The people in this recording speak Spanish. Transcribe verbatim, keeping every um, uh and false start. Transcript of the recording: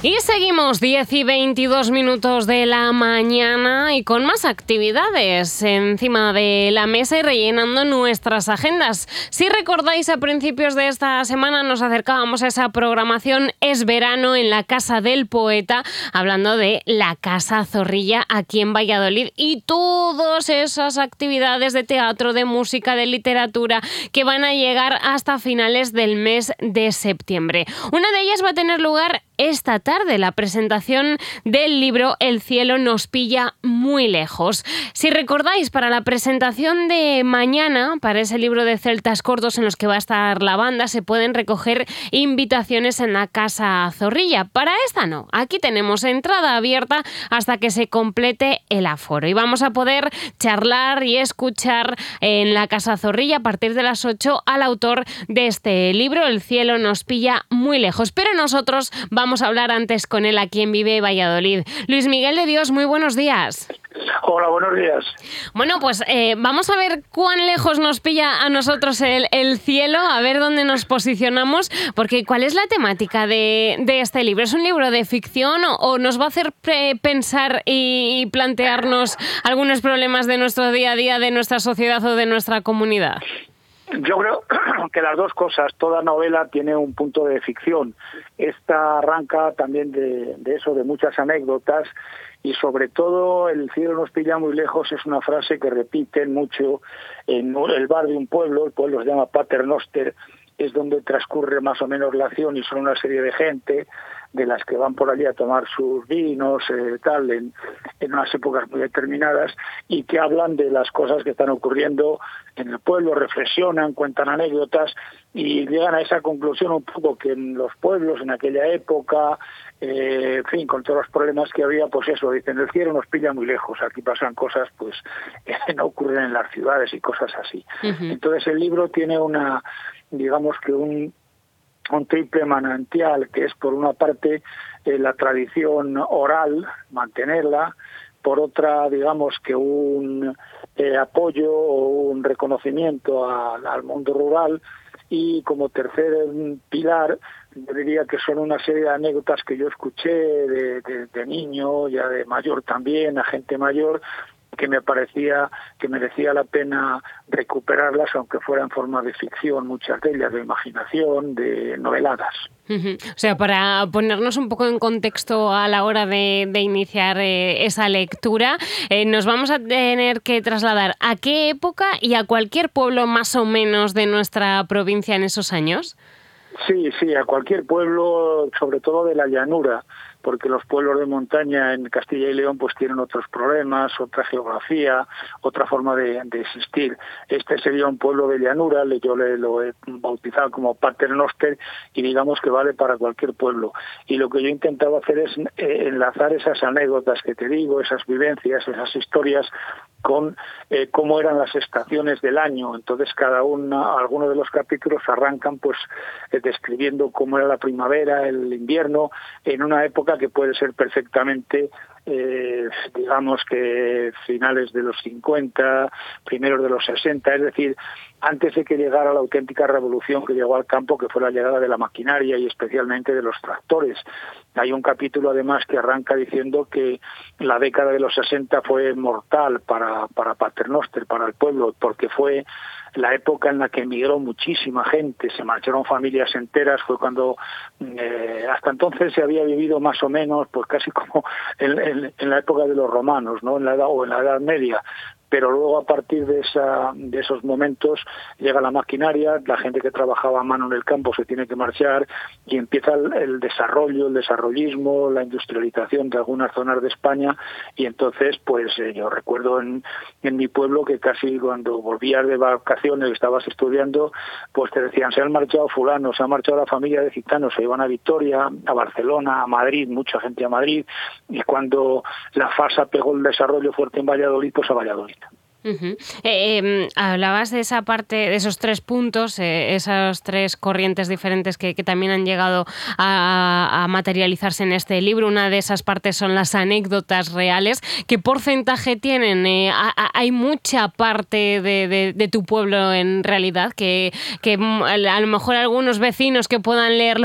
Y seguimos diez y veintidós minutos de la mañana y con más actividades encima de la mesa y rellenando nuestras agendas. Si recordáis, a principios de esta semana nos acercábamos a esa programación Es Verano en la Casa del Poeta, hablando de la Casa Zorrilla aquí en Valladolid y todas esas actividades de teatro, de música, de literatura que van a llegar hasta finales del mes de septiembre. Una de ellas va a tener lugar esta tarde, la presentación del libro El cielo nos pilla muy lejos. Si recordáis, para la presentación de mañana, para ese libro de celtas cortos en los que va a estar la banda, se pueden recoger invitaciones en la Casa Zorrilla. Para esta no, aquí tenemos entrada abierta hasta que se complete el aforo y vamos a poder charlar y escuchar en la Casa Zorrilla a partir de las ocho al autor de este libro, El cielo nos pilla muy lejos. Pero nosotros vamos Vamos a hablar antes con él aquí en Vive Valladolid. Luis Miguel de Dios, muy buenos días. Hola, buenos días. Bueno, pues eh, vamos a ver cuán lejos nos pilla a nosotros el, el cielo, a ver dónde nos posicionamos, porque ¿cuál es la temática de, de este libro? ¿Es un libro de ficción o, o nos va a hacer pre- pensar y, y plantearnos algunos problemas de nuestro día a día, de nuestra sociedad o de nuestra comunidad? Yo creo que las dos cosas, toda novela tiene un punto de ficción. Esta arranca también de, de eso, de muchas anécdotas, y sobre todo el cielo nos pilla muy lejos es una frase que repiten mucho en el bar de un pueblo, el pueblo se llama Pater Noster, es donde transcurre más o menos la acción y son una serie de gente de las que van por allí a tomar sus vinos, eh, tal, en, en unas épocas muy determinadas y que hablan de las cosas que están ocurriendo en el pueblo, reflexionan, cuentan anécdotas y llegan a esa conclusión un poco que en los pueblos, en aquella época, eh, en fin, con todos los problemas que había, pues eso, dicen, el cielo nos pilla muy lejos, aquí pasan cosas pues que no ocurren en las ciudades y cosas así. Uh-huh. Entonces el libro tiene una, digamos que un un triple manantial, que es por una parte eh, la tradición oral, mantenerla, por otra, digamos que un eh, apoyo o un reconocimiento a, al mundo rural, y como tercer pilar, yo diría que son una serie de anécdotas que yo escuché de, de, de niño, ya de mayor también, a gente mayor, que me parecía que merecía la pena recuperarlas, aunque fuera en forma de ficción, muchas de ellas, de imaginación, de noveladas. Uh-huh. O sea, para ponernos un poco en contexto a la hora de, de iniciar eh, esa lectura, eh, nos vamos a tener que trasladar a qué época y a cualquier pueblo más o menos de nuestra provincia en esos años. Sí, sí, a cualquier pueblo, sobre todo de la llanura, porque los pueblos de montaña en Castilla y León pues tienen otros problemas, otra geografía, otra forma de, de existir. Este sería un pueblo de llanura, yo le, lo he bautizado como Pater Noster y digamos que vale para cualquier pueblo. Y lo que yo intentaba hacer es eh, enlazar esas anécdotas que te digo, esas vivencias, esas historias con eh, cómo eran las estaciones del año. Entonces cada una, algunos de los capítulos arrancan pues eh, describiendo cómo era la primavera, el invierno, en una época que puede ser perfectamente, eh, digamos que finales de los cincuenta, primeros de los sesenta, es decir, antes de que llegara la auténtica revolución que llegó al campo, que fue la llegada de la maquinaria y especialmente de los tractores. Hay un capítulo además que arranca diciendo que la década de los sesenta fue mortal para, para Pater Noster, para el pueblo, porque fue la época en la que emigró muchísima gente, se marcharon familias enteras, fue cuando eh, hasta entonces se había vivido más o menos, pues casi como en, en, en la época de los romanos, ¿no? En la edad, o en la Edad Media. Pero luego a partir de esa de esos momentos llega la maquinaria, la gente que trabajaba a mano en el campo se tiene que marchar y empieza el, el desarrollo, el desarrollismo, la industrialización de algunas zonas de España y entonces pues eh, yo recuerdo en, en mi pueblo que casi cuando volvías de vacaciones, estabas estudiando, pues te decían se han marchado fulanos, se ha marchado la familia de gitanos, se iban a Vitoria, a Barcelona, a Madrid, mucha gente a Madrid y cuando la FASA pegó el desarrollo fuerte en Valladolid, pues a Valladolid. Uh-huh. Eh, eh, hablabas de esa parte, de esos tres puntos, eh, esas tres corrientes diferentes que, que también han llegado a, a materializarse en este libro. Una de esas partes son las anécdotas reales. ¿Qué porcentaje tienen? Eh, a, a, hay mucha parte de, de, de tu pueblo en realidad que, que a lo mejor algunos vecinos que puedan leerlo